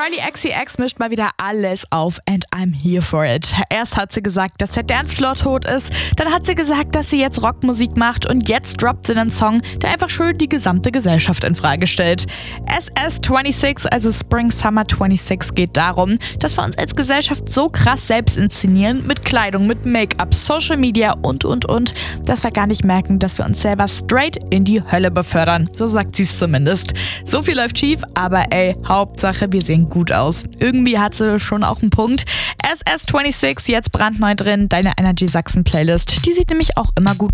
Charli XCX mischt mal wieder alles auf and I'm here for it. Erst hat sie gesagt, dass der Dancefloor tot ist, dann hat sie gesagt, dass sie jetzt Rockmusik macht und jetzt droppt sie einen Song, der einfach schön die gesamte Gesellschaft in Frage stellt. SS26, also Spring Summer 26, geht darum, dass wir uns als Gesellschaft so krass selbst inszenieren, mit Kleidung, mit Make-up, Social Media und, dass wir gar nicht merken, dass wir uns selber straight in die Hölle befördern. So sagt sie es zumindest. So viel läuft schief, aber ey, Hauptsache, wir sehen gut aus. Irgendwie hat sie schon auch einen Punkt. SS26, jetzt brandneu drin, deine Energy Sachsen Playlist. Die sieht nämlich auch immer gut aus.